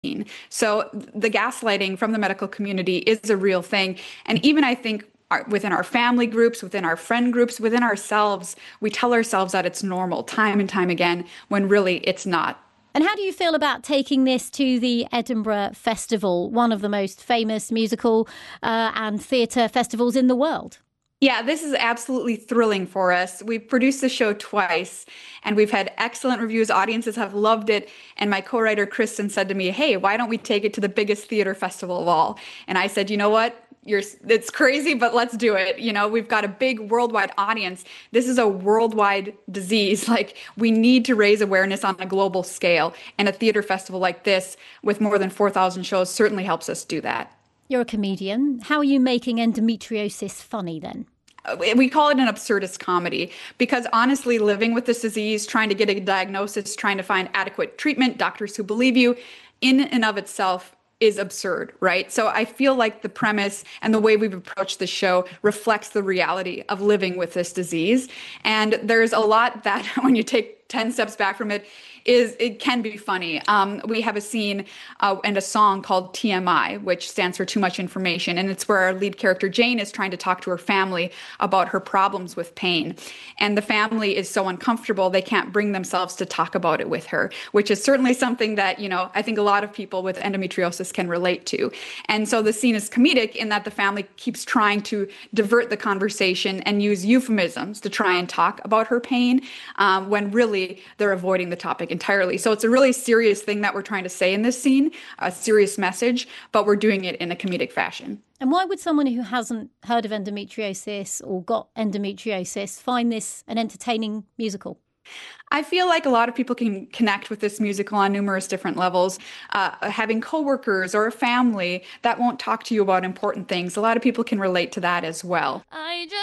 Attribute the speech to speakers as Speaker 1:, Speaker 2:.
Speaker 1: So the gaslighting from the medical community is a real thing. And even I think within our family groups, within our friend groups, within ourselves, we tell ourselves that it's normal time and time again when really it's not.
Speaker 2: And how do you feel about taking this to the Edinburgh Festival, one of the most famous musical and theatre festivals in the world?
Speaker 1: Yeah, this is absolutely thrilling for us. We've produced the show twice and we've had excellent reviews. Audiences have loved it. And my co-writer Kristen said to me, "Hey, why don't we take it to the biggest theater festival of all?" And I said, "You know what? It's crazy, but let's do it. We've got a big worldwide audience. This is a worldwide disease. Like, we need to raise awareness on a global scale. And a theater festival like this with more than 4,000 shows certainly helps us do that."
Speaker 2: You're a comedian. How are you making endometriosis funny then?
Speaker 1: We call it an absurdist comedy because honestly, living with this disease, trying to get a diagnosis, trying to find adequate treatment, doctors who believe you, in and of itself is absurd, right? So I feel like the premise and the way we've approached the show reflects the reality of living with this disease. And there's a lot that when you take 10 steps back from it, it can be funny. We have a scene and a song called TMI, which stands for Too Much Information. And it's where our lead character, Jane, is trying to talk to her family about her problems with pain. And the family is so uncomfortable, they can't bring themselves to talk about it with her, which is certainly something that, I think a lot of people with endometriosis can relate to. And so the scene is comedic in that the family keeps trying to divert the conversation and use euphemisms to try and talk about her pain when really they're avoiding the topic entirely. So it's a really serious thing that we're trying to say in this scene, a serious message, but we're doing it in a comedic fashion.
Speaker 2: And why would someone who hasn't heard of endometriosis or got endometriosis find this an entertaining musical?
Speaker 1: I feel like a lot of people can connect with this musical on numerous different levels. Having coworkers or a family that won't talk to you about important things, a lot of people can relate to that as well.